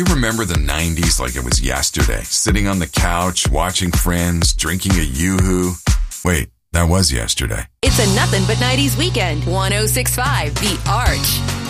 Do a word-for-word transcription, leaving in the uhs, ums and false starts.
You remember the nineties like it was yesterday, sitting on the couch, watching Friends, drinking a Yoo-hoo. Wait, that was yesterday. It's a nothing but nineties weekend. one oh six point five The Arch.